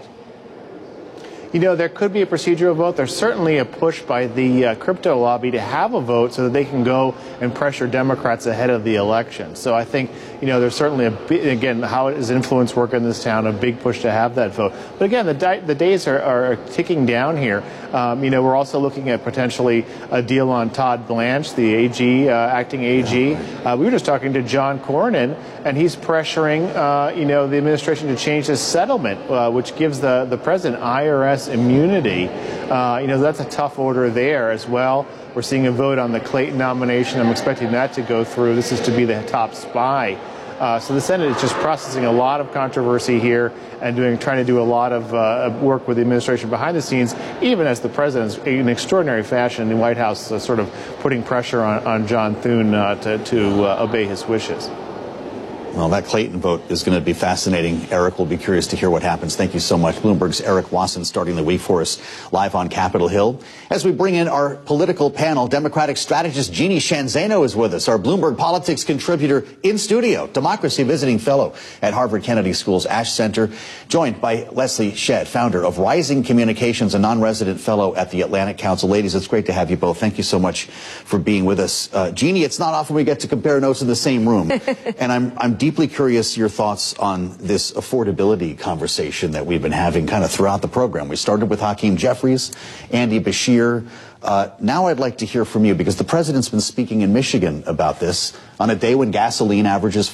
Speaker 15: There could be a procedural vote. There's certainly a push by the crypto lobby to have a vote so that they can go and pressure Democrats ahead of the election. So I think, there's certainly again, how does influence work in this town, a big push to have that vote. But again, the days are ticking down here. We're also looking at potentially a deal on Todd Blanche, the AG, acting AG. We were just talking to John Cornyn, and he's pressuring, the administration to change this settlement, which gives the president IRS immunity. That's a tough order there as well. We're seeing a vote on the Clayton nomination. I'm expecting that to go through. This is to be the top spy. So the Senate is just processing a lot of controversy here and trying to do a lot of work with the administration behind the scenes, even as the president's in extraordinary fashion in the White House sort of putting pressure on John Thune to obey his wishes.
Speaker 2: Well, that Clayton vote is going to be fascinating. Eric will be curious to hear what happens. Thank you so much. Bloomberg's Eric Wasson starting the week for us live on Capitol Hill. As we bring in our political panel, Democratic strategist Jeannie Sheehan Zaino is with us, our Bloomberg Politics contributor in studio, democracy visiting fellow at Harvard Kennedy School's Ash Center, joined by Leslie Shedd, founder of Rising Communications, a non-resident fellow at the Atlantic Council. Ladies, it's great to have you both. Thank you so much for being with us. Jeannie, it's not often we get to compare notes in the same room, and I'm deeply curious your thoughts on this affordability conversation that we've been having kind of throughout the program. We started with Hakeem Jeffries, Andy Beshear. Now I'd like to hear from you, because the president's been speaking in Michigan about this on a day when gasoline averages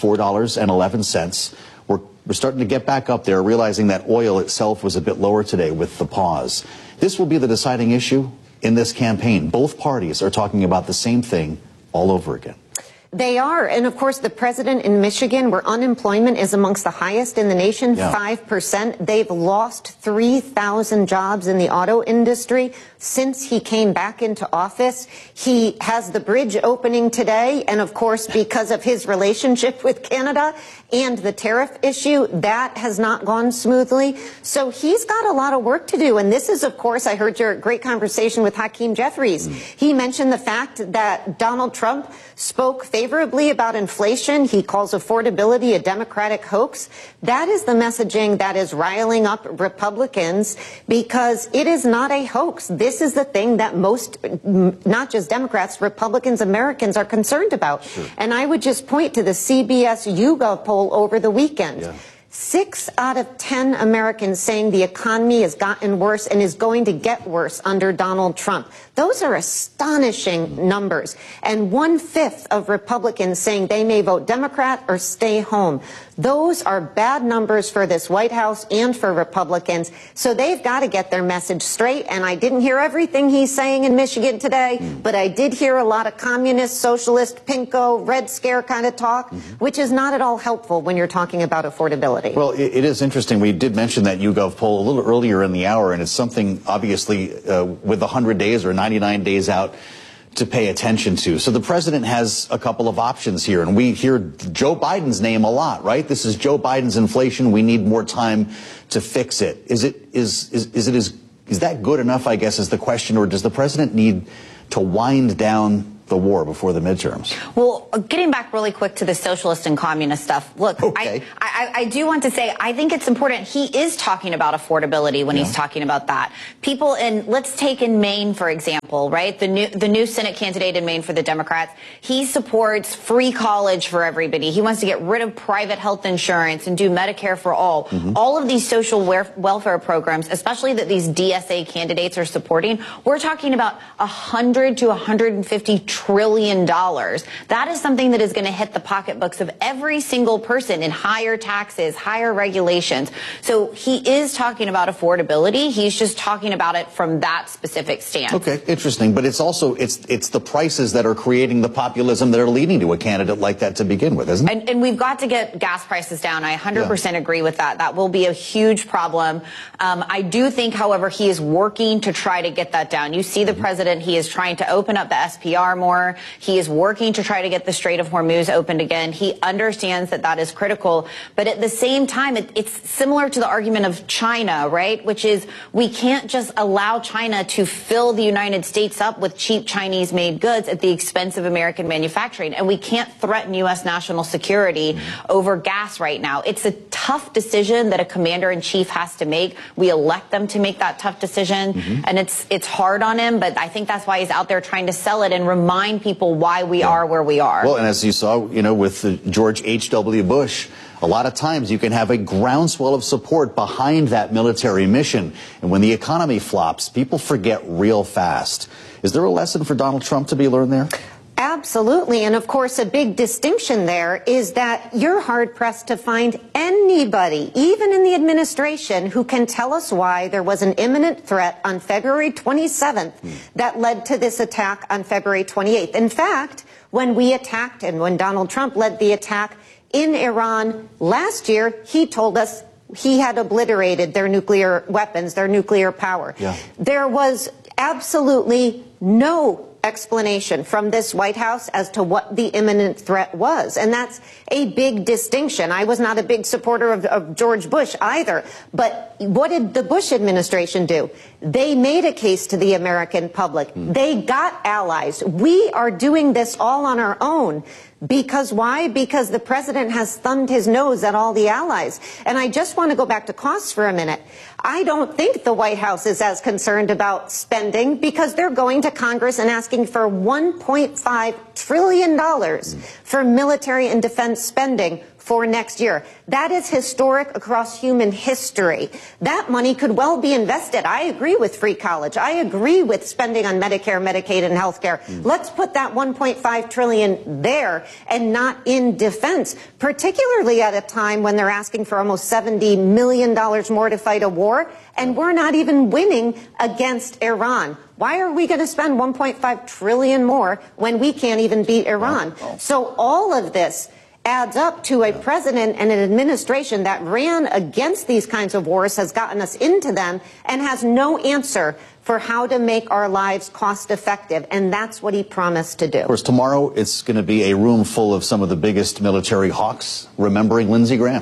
Speaker 2: $4.11. We're starting to get back up there, realizing that oil itself was a bit lower today with the pause. This will be the deciding issue in this campaign. Both parties are talking about the same thing all over again.
Speaker 17: They are. And of course, the president in Michigan, where unemployment is amongst the highest in the nation, 5%. They've lost 3,000 jobs in the auto industry since he came back into office. He has the bridge opening today. And of course, because of his relationship with Canada and the tariff issue, that has not gone smoothly. So he's got a lot of work to do. And this is, of course, I heard your great conversation with Hakeem Jeffries. He mentioned the fact that Donald Trump spoke favorably about inflation. He calls affordability a Democratic hoax. That is the messaging that is riling up Republicans, because it is not a hoax. This is the thing that most, not just Democrats, Republicans, Americans are concerned about. Sure. And I would just point to the CBS YouGov poll over the weekend. 6 out of 10 Americans saying the economy has gotten worse and is going to get worse under Donald Trump. Those are astonishing numbers. And 1/5 of Republicans saying they may vote Democrat or stay home. Those are bad numbers for this White House and for Republicans. So they've got to get their message straight. And I didn't hear everything he's saying in Michigan today, but I did hear a lot of communist, socialist, pinko, Red Scare kind of talk, which is not at all helpful when you're talking about affordability. affordability.
Speaker 2: Well, it is interesting. We did mention that YouGov poll a little earlier in the hour, and it's something, obviously, with 100 days or 99 days out to pay attention to. So the president has a couple of options here, and we hear Joe Biden's name a lot, right? This is Joe Biden's inflation. We need more time to fix it. Is that good enough, I guess, is the question, or does the president need to wind down the war before the midterms?
Speaker 18: Well, getting back really quick to the socialist and communist stuff, look,
Speaker 2: okay.
Speaker 18: I do want to say, I think it's important. He is talking about affordability when he's talking about that. People let's take in Maine, for example, right? The new Senate candidate in Maine for the Democrats, he supports free college for everybody. He wants to get rid of private health insurance and do Medicare for all. All of these social welfare programs, especially that these DSA candidates are supporting, we're talking about $100 to $150 trillion. That is something that is going to hit the pocketbooks of every single person in higher taxes, higher regulations. So he is talking about affordability. He's just talking about it from that specific stance.
Speaker 2: Okay, interesting. But it's also, it's the prices that are creating the populism that are leading to a candidate like that to begin with, isn't it?
Speaker 18: And we've got to get gas prices down. I 100% agree with that. That will be a huge problem. I do think, however, he is working to try to get that down. You see the president, he is trying to open up the SPR more. He is working to try to get the Strait of Hormuz opened again. He understands that that is critical. But at the same time, it's similar to the argument of China, right? Which is we can't just allow China to fill the United States up with cheap Chinese-made goods at the expense of American manufacturing. And we can't threaten U.S. national security over gas right now. It's a tough decision that a commander-in-chief has to make. We elect them to make that tough decision. And it's hard on him, but I think that's why he's out there trying to sell it and remind people why we are where we are.
Speaker 2: Well, and as you saw, with George H.W. Bush, a lot of times you can have a groundswell of support behind that military mission. And when the economy flops, people forget real fast. Is there a lesson for Donald Trump to be learned there?
Speaker 17: Absolutely. And of course, a big distinction there is that you're hard-pressed to find anybody, even in the administration, who can tell us why there was an imminent threat on February 27th that led to this attack on February 28th. In fact, when we attacked and when Donald Trump led the attack in Iran last year, he told us he had obliterated their nuclear weapons, their nuclear power. There was absolutely no explanation from this White House as to what the imminent threat was. And that's a big distinction. I was not a big supporter of George Bush either. But what did the Bush administration do? They made a case to the American public. They got allies. We are doing this all on our own. Because why? Because the president has thumbed his nose at all the allies. And I just want to go back to costs for a minute. I don't think the White House is as concerned about spending because they're going to Congress and asking for $1.5 trillion for military and defense spending for next year. That is historic across human history. That money could well be invested. I agree with free college. I agree with spending on Medicare, Medicaid, and health care. Let's put that $1.5 trillion there and not in defense, particularly at a time when they're asking for almost $70 million more to fight a war, and we're not even winning against Iran. Why are we going to spend $1.5 trillion more when we can't even beat Iran? So all of this adds up to a president and an administration that ran against these kinds of wars, has gotten us into them, and has no answer for how to make our lives cost effective. And that's what he promised to do.
Speaker 2: Of course, tomorrow it's going to be a room full of some of the biggest military hawks, remembering Lindsey Graham,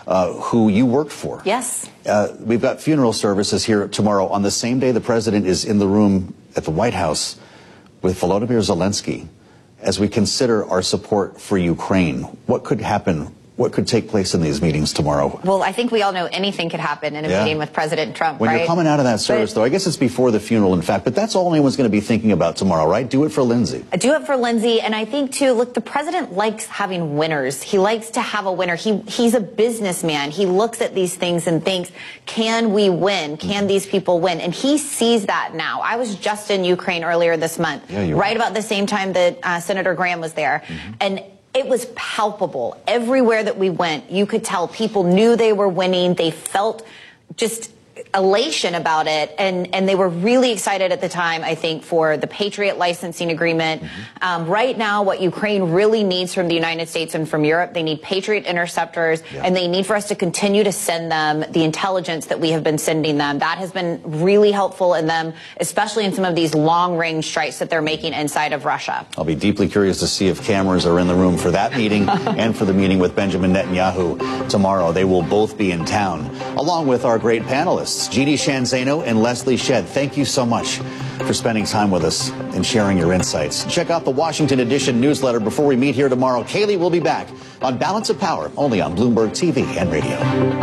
Speaker 2: who you worked for.
Speaker 18: Yes.
Speaker 2: We've got funeral services here tomorrow on the same day the president is in the room at the White House with Volodymyr Zelensky. As we consider our support for Ukraine, what could happen? What could take place in these meetings tomorrow?
Speaker 18: Well, I think we all know anything could happen in a meeting with President Trump,
Speaker 2: When you're coming out of that service, though, I guess it's before the funeral, in fact, but that's all anyone's going to be thinking about tomorrow, right? Do it for Lindsey.
Speaker 18: Do it for Lindsey. And I think, too, look, the president likes having winners. He likes to have a winner. He's a businessman. He looks at these things and thinks, can we win? Can these people win? And he sees that now. I was just in Ukraine earlier this month, right about the same time that Senator Graham was there. And it was palpable. Everywhere that we went, you could tell people knew they were winning. They felt just elation about it, and they were really excited at the time, I think, for the Patriot licensing agreement. Right now, what Ukraine really needs from the United States and from Europe, they need Patriot interceptors, and they need for us to continue to send them the intelligence that we have been sending them. That has been really helpful in them, especially in some of these long-range strikes that they're making inside of Russia.
Speaker 2: I'll be deeply curious to see if cameras are in the room for that meeting and for the meeting with Benjamin Netanyahu tomorrow. They will both be in town, along with our great panelists, Jeannie Shanzano and Leslie Shedd. Thank you so much for spending time with us and sharing your insights. Check out the Washington Edition newsletter before we meet here tomorrow. Kaylee will be back on Balance of Power, only on Bloomberg TV and radio.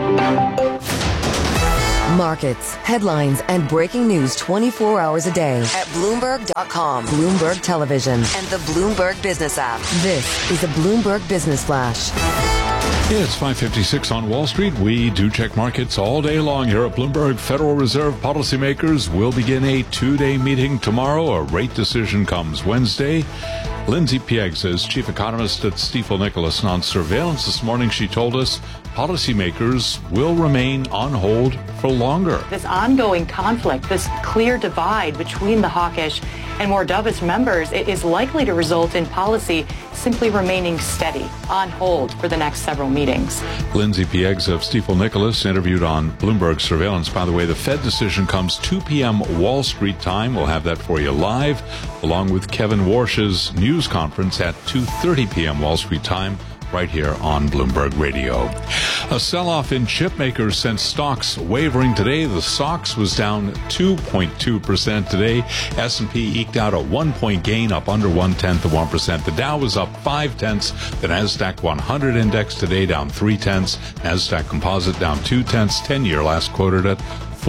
Speaker 4: Markets, headlines, and breaking news 24 hours a day at Bloomberg.com, Bloomberg Television, and the Bloomberg Business app. This is a Bloomberg Business Flash.
Speaker 5: Yeah, it's 5:56 on Wall Street. We do check markets all day long here at Bloomberg. Federal Reserve policymakers will begin a two-day meeting tomorrow. A rate decision comes Wednesday. Lindsay Pieggs is chief economist at Stifel Nicolaus. And on surveillance this morning, she told us policymakers will remain on hold for longer.
Speaker 19: This ongoing conflict, this clear divide between the hawkish and more dovish members is likely to result in policy simply remaining steady, on hold for the next several meetings.
Speaker 5: Lindsay Pieggs of Stifel Nicolaus interviewed on Bloomberg Surveillance. By the way, the Fed decision comes 2 p.m. Wall Street time. We'll have that for you live, along with Kevin Warsh's news conference at 2:30 p.m. Wall Street time, right here on Bloomberg Radio. A sell-off in chip makers sent stocks wavering today. The SOX was down 2.2% today. S&P eked out a 1-point gain, up under 0.1%. The Dow was up 0.5. The Nasdaq 100 index today down 0.3. Nasdaq Composite down 0.2. 10-year last quoted at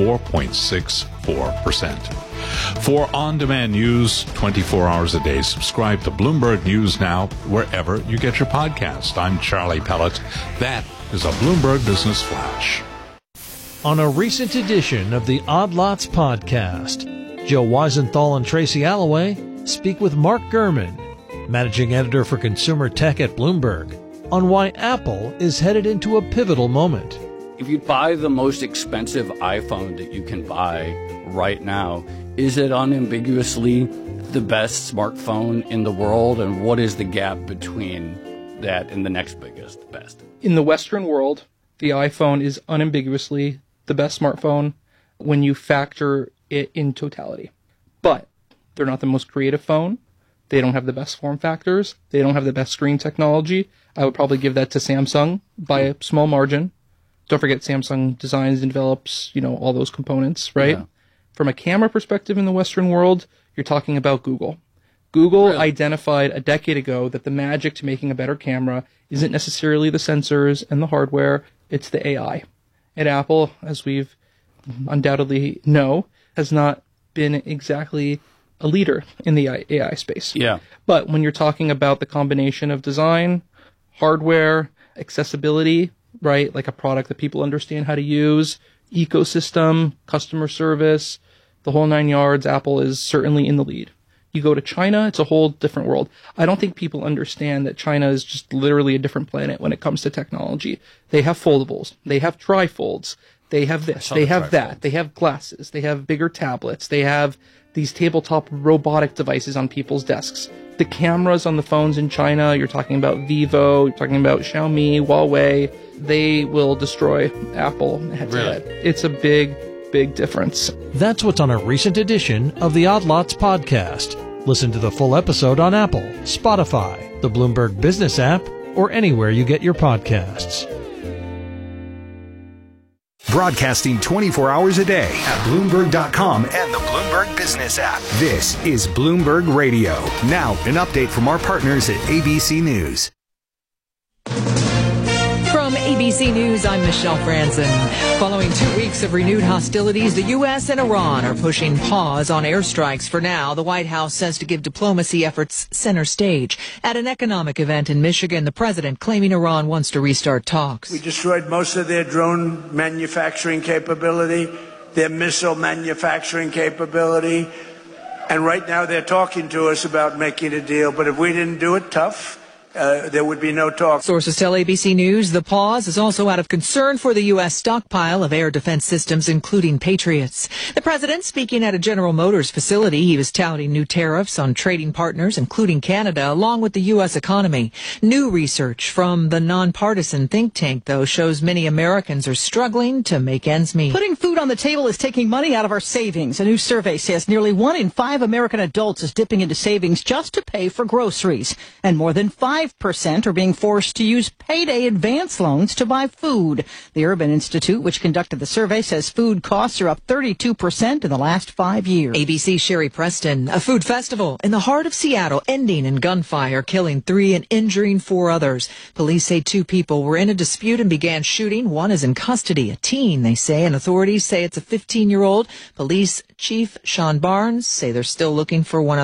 Speaker 5: 4.64%. For on-demand news 24 hours a day, subscribe to Bloomberg News Now wherever you get your podcast. I'm Charlie Pellet. That is a Bloomberg Business Flash.
Speaker 20: On a recent edition of the Odd Lots podcast, Joe Weisenthal and Tracy Alloway speak with Mark Gurman, managing editor for consumer tech at Bloomberg, on why Apple is headed into a pivotal moment.
Speaker 21: If you buy the most expensive iPhone that you can buy right now, is it unambiguously the best smartphone in the world? And what is the gap between that and the next biggest, best?
Speaker 22: In the Western world, the iPhone is unambiguously the best smartphone when you factor it in totality. But they're not the most creative phone. They don't have the best form factors. They don't have the best screen technology. I would probably give that to Samsung by a small margin. Don't forget Samsung designs and develops, all those components, right? Yeah. From a camera perspective in the Western world, you're talking about Google. Google identified a decade ago that the magic to making a better camera isn't necessarily the sensors and the hardware, it's the AI. And Apple, as we've undoubtedly know, has not been exactly a leader in the AI space.
Speaker 21: Yeah.
Speaker 22: But when you're talking about the combination of design, hardware, accessibility, right, like a product that people understand how to use, ecosystem, customer service, the whole 9 yards, Apple is certainly in the lead. You go to China, it's a whole different world. I don't think people understand that China is just literally a different planet when it comes to technology. They have foldables. They have trifolds. They have this. They have that. They have glasses. They have bigger tablets. They have these tabletop robotic devices on people's desks. The cameras on the phones in China, you're talking about Vivo, you're talking about Xiaomi, Huawei, they will destroy Apple head to head. It's a big, big difference.
Speaker 20: That's what's on a recent edition of the Odd Lots podcast. Listen to the full episode on Apple, Spotify, the Bloomberg Business app, or anywhere you get your podcasts.
Speaker 9: Broadcasting 24 hours a day at Bloomberg.com and the Bloomberg Business app. This is Bloomberg Radio. Now, an update from our partners at ABC News.
Speaker 14: From ABC News, I'm Michelle Franzen. Following 2 weeks of renewed hostilities, the U.S. and Iran are pushing pause on airstrikes for now. The White House says to give diplomacy efforts center stage. At an economic event in Michigan, the president claiming Iran wants to restart talks.
Speaker 12: We destroyed most of their drone manufacturing capability, their missile manufacturing capability, and right now they're talking to us about making a deal. But if we didn't do it tough, there would be no talk.
Speaker 14: Sources tell ABC News the pause is also out of concern for the U.S. stockpile of air defense systems, including Patriots. The president speaking at a General Motors facility. He was touting new tariffs on trading partners, including Canada, along with the U.S. economy. New research from the nonpartisan think tank, though, shows many Americans are struggling to make ends meet.
Speaker 1: Putting food on the table is taking money out of our savings. A new survey says nearly 1 in 5 American adults is dipping into savings just to pay for groceries. And more than 5% are being forced to use payday advance loans to buy food. The Urban Institute, which conducted the survey, says food costs are up 32% in the last 5 years.
Speaker 14: ABC's Sherry Preston. A food festival in the heart of Seattle ending in gunfire, killing 3 and injuring 4 others. Police say 2 people were in a dispute and began shooting. 1 is in custody, a teen, they say, and authorities say it's a 15-year-old. Police Chief Sean Barnes say they're still looking for one other.